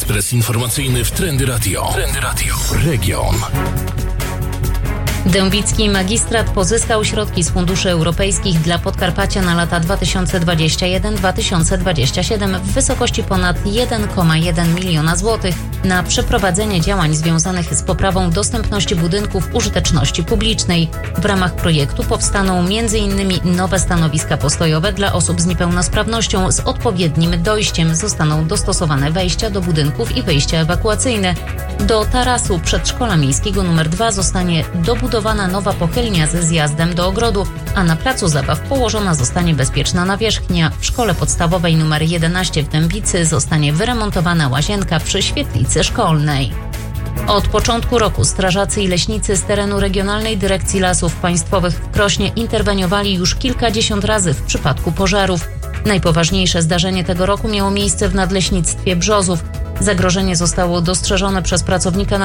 Ekspres informacyjny w Trendy Radio. Trendy Radio. Region. Dębicki magistrat pozyskał środki z funduszy europejskich dla Podkarpacia na lata 2021-2027 w wysokości ponad 1,1 miliona złotych na przeprowadzenie działań związanych z poprawą dostępności budynków użyteczności publicznej. W ramach projektu powstaną m.in. nowe stanowiska postojowe dla osób z niepełnosprawnością z odpowiednim dojściem. Zostaną dostosowane wejścia do budynków i wyjścia ewakuacyjne. Do tarasu przedszkola miejskiego nr 2 zostanie dobudowana nowa pochylnia ze zjazdem do ogrodu, a na placu zabaw położona zostanie bezpieczna nawierzchnia. W szkole podstawowej nr 11 w Dębicy zostanie wyremontowana łazienka przy świetlicy szkolnej. Od początku roku strażacy i leśnicy z terenu Regionalnej Dyrekcji Lasów Państwowych w Krośnie interweniowali już kilkadziesiąt razy w przypadku pożarów. Najpoważniejsze zdarzenie tego roku miało miejsce w nadleśnictwie Brzozów. Zagrożenie zostało dostrzeżone przez pracownika